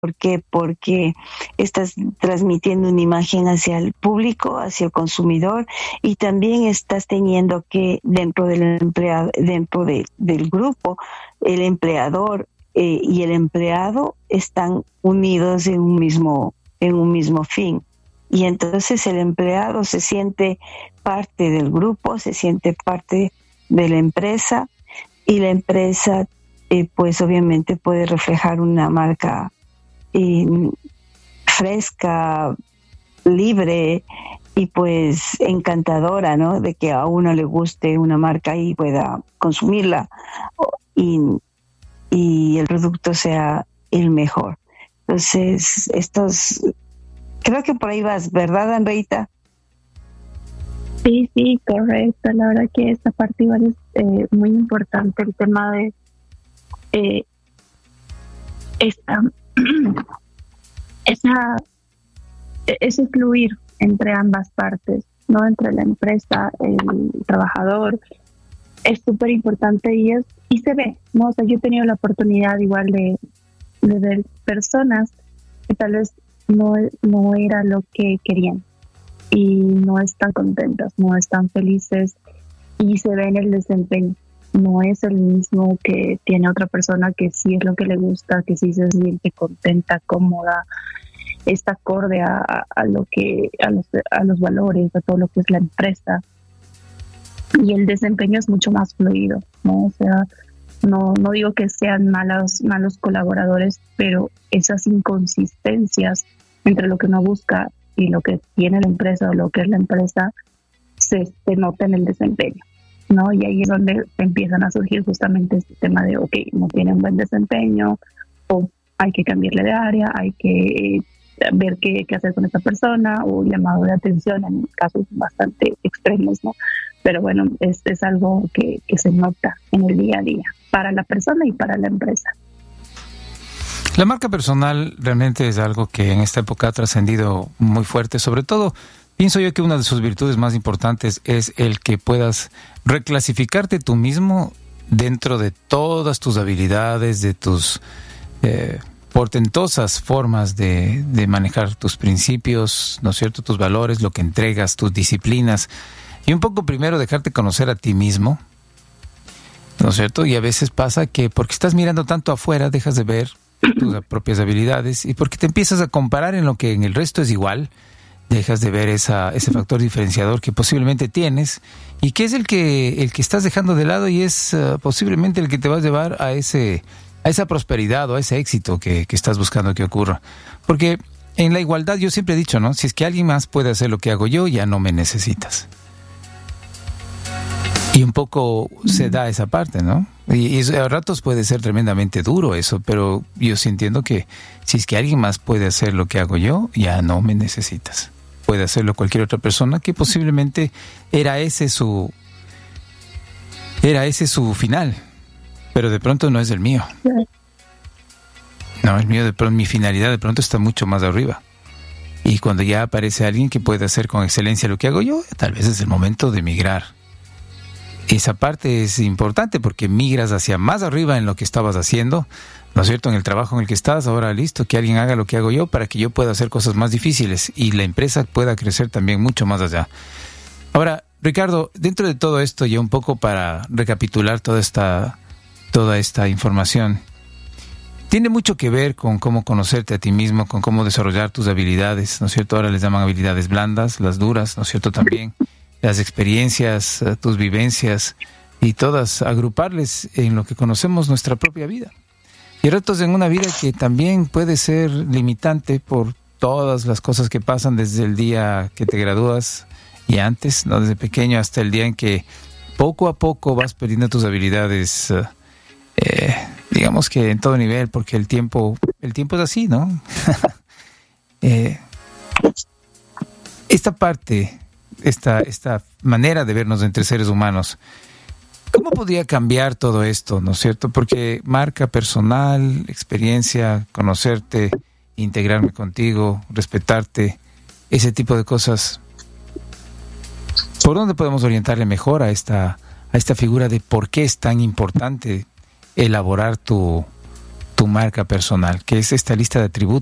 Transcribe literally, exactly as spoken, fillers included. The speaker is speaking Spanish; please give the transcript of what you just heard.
¿Por qué? Porque estás transmitiendo una imagen hacia el público, hacia el consumidor, y también estás teniendo que dentro del empleado, dentro de, del grupo, el empleador eh, y el empleado están unidos en un mismo, en un mismo fin. Y entonces el empleado se siente parte del grupo, se siente parte de la empresa, y la empresa, eh, pues obviamente puede reflejar una marca y fresca, libre y pues encantadora, ¿no? De que a uno le guste una marca y pueda consumirla y, y el producto sea el mejor. Entonces, estos, creo que por ahí vas, ¿verdad, Andreita? Sí, sí, correcto. La verdad que esta parte igual es eh, muy importante, el tema de eh, esta esa ese fluir entre ambas partes, no entre la empresa, el trabajador, es súper importante y es y se ve, ¿no? O sea, yo he tenido la oportunidad igual de, de ver personas que tal vez no, no era lo que querían y no están contentas, no están felices y se ve en el desempeño. No es el mismo que tiene otra persona que sí es lo que le gusta, que sí se siente contenta, cómoda, está acorde a, a, a lo que a los, a los valores, a todo lo que es la empresa. Y el desempeño es mucho más fluido, ¿no? O sea, no, no digo que sean malos, malos colaboradores, pero esas inconsistencias entre lo que uno busca y lo que tiene la empresa o lo que es la empresa se, se nota en el desempeño, ¿no? Y ahí es donde empiezan a surgir justamente este tema de, ok, no tiene un buen desempeño, o hay que cambiarle de área, hay que ver qué, qué hacer con esta persona, o llamado de atención en casos bastante extremos, ¿no? Pero bueno, es, es algo que, que se nota en el día a día, para la persona y para la empresa. La marca personal realmente es algo que en esta época ha trascendido muy fuerte. Sobre todo, pienso yo que una de sus virtudes más importantes es el que puedas reclasificarte tú mismo dentro de todas tus habilidades, de tus eh, portentosas formas de, de manejar tus principios, ¿no es cierto?, tus valores, lo que entregas, tus disciplinas. Y un poco primero dejarte conocer a ti mismo, ¿no es cierto? Y a veces pasa que porque estás mirando tanto afuera, dejas de ver tus propias habilidades, y porque te empiezas a comparar en lo que en el resto es igual, dejas de ver esa, ese factor diferenciador que posiblemente tienes y que es el que el que estás dejando de lado, y es uh, posiblemente el que te va a llevar a ese a esa prosperidad o a ese éxito que, que estás buscando que ocurra. Porque en la igualdad yo siempre he dicho, ¿no? Si es que alguien más puede hacer lo que hago yo, ya no me necesitas. Y un poco se da esa parte, ¿no? Y, y a ratos puede ser tremendamente duro eso, pero yo sí entiendo que si es que alguien más puede hacer lo que hago yo, ya no me necesitas. Puede hacerlo cualquier otra persona que posiblemente era ese su era ese su final, pero de pronto no es el mío. No, el mío de pronto, mi finalidad de pronto está mucho más arriba. Y cuando ya aparece alguien que puede hacer con excelencia lo que hago yo, tal vez es el momento de migrar. Esa parte es importante porque migras hacia más arriba en lo que estabas haciendo, ¿no es cierto?, en el trabajo en el que estás. Ahora listo, que alguien haga lo que hago yo para que yo pueda hacer cosas más difíciles y la empresa pueda crecer también mucho más allá. Ahora, Ricardo, dentro de todo esto, ya un poco para recapitular toda esta, toda esta información, tiene mucho que ver con cómo conocerte a ti mismo, con cómo desarrollar tus habilidades, ¿no es cierto? Ahora les llaman habilidades blandas, las duras, ¿no es cierto?, también. Las experiencias, tus vivencias y todas agruparles en lo que conocemos nuestra propia vida. Y retos en una vida que también puede ser limitante por todas las cosas que pasan desde el día que te gradúas y antes, ¿no?, desde pequeño hasta el día en que poco a poco vas perdiendo tus habilidades, eh, digamos que en todo nivel, porque el tiempo, el tiempo es así, ¿no? eh, esta parte... Esta, esta manera de vernos entre seres humanos, ¿cómo podría cambiar todo esto, no es cierto? Porque marca personal, experiencia, conocerte, integrarme contigo, respetarte, ese tipo de cosas. ¿Por dónde podemos orientarle mejor a esta, a esta figura de por qué es tan importante elaborar tu, tu marca personal, que es esta lista de atributos